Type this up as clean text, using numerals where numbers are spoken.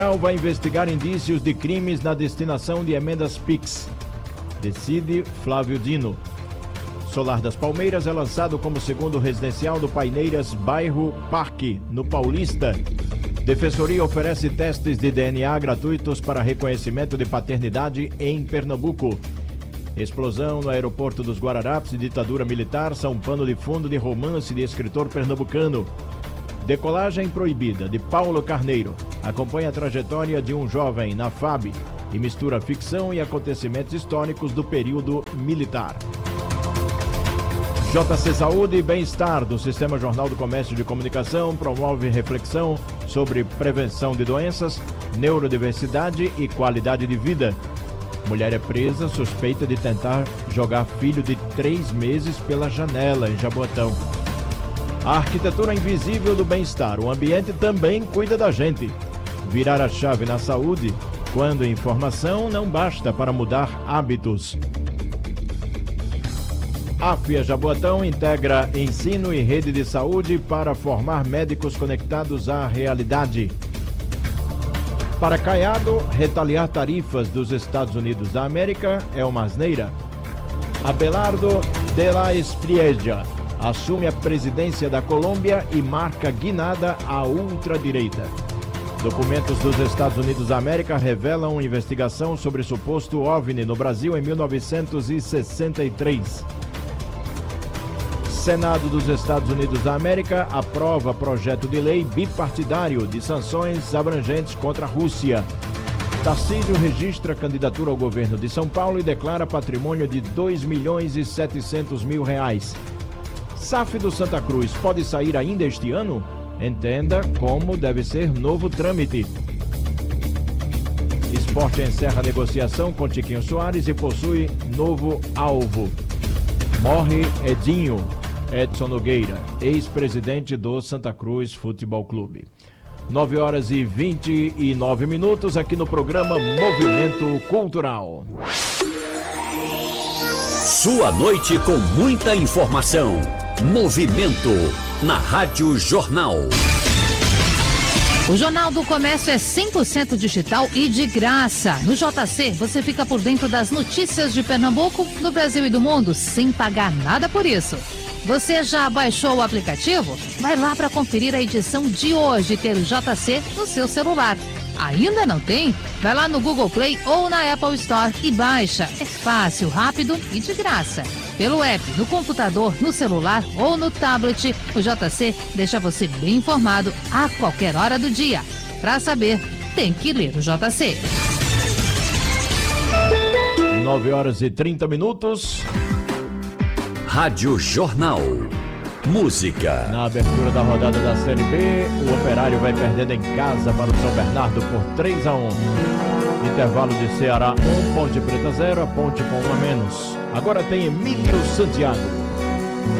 Vai investigar indícios de crimes na destinação de emendas PIX. Decide Flávio Dino. Solar das Palmeiras é lançado como segundo residencial do Paineiras, bairro Parque, no Paulista. Defensoria oferece testes de DNA gratuitos para reconhecimento de paternidade em Pernambuco. Explosão no aeroporto dos Guararapes, ditadura militar, são pano de fundo de romance de escritor pernambucano. Decolagem proibida, de Paulo Carneiro. Acompanha a trajetória de um jovem na FAB e mistura ficção e acontecimentos históricos do período militar. JC Saúde e Bem-Estar, do Sistema Jornal do Comércio de Comunicação, promove reflexão sobre prevenção de doenças, neurodiversidade e qualidade de vida. Mulher é presa suspeita de tentar jogar filho de 3 meses pela janela em Jaboatão. A arquitetura invisível do bem-estar. O ambiente também cuida da gente. Virar a chave na saúde, quando informação não basta para mudar hábitos. AFIA Jaboatão integra ensino e rede de saúde para formar médicos conectados à realidade. Para Caiado, retaliar tarifas dos Estados Unidos da América é uma asneira. Abelardo de la Espriella assume a presidência da Colômbia e marca guinada à ultradireita. Documentos dos Estados Unidos da América revelam investigação sobre suposto OVNI no Brasil em 1963. Senado dos Estados Unidos da América aprova projeto de lei bipartidário de sanções abrangentes contra a Rússia. Tarcísio registra candidatura ao governo de São Paulo e declara patrimônio de R$2.700.000. SAF do Santa Cruz pode sair ainda este ano? Entenda como deve ser novo trâmite. Sport encerra a negociação com Tiquinho Soares e possui novo alvo. Morre Edinho. Edson Nogueira, ex-presidente do Santa Cruz Futebol Clube. 9h29 aqui no programa Movimento Cultural. Sua noite com muita informação. Movimento na Rádio Jornal. O Jornal do Comércio é 100% digital e de graça. No JC, você fica por dentro das notícias de Pernambuco, do Brasil e do mundo, sem pagar nada por isso. Você já baixou o aplicativo? Vai lá para conferir a edição de hoje e ter o JC no seu celular. Ainda não tem? Vai lá no Google Play ou na Apple Store e baixa. É fácil, rápido e de graça. Pelo app, no computador, no celular ou no tablet, o JC deixa você bem informado a qualquer hora do dia. Para saber, tem que ler o JC. 9h30. Rádio Jornal. Música. Na abertura da rodada da Série B, o Operário vai perdendo em casa para o São Bernardo por 3-1. Intervalo de Ceará 1, Ponte Preta 0, a Ponte com 1 a menos. Agora tem Emílio Santiago.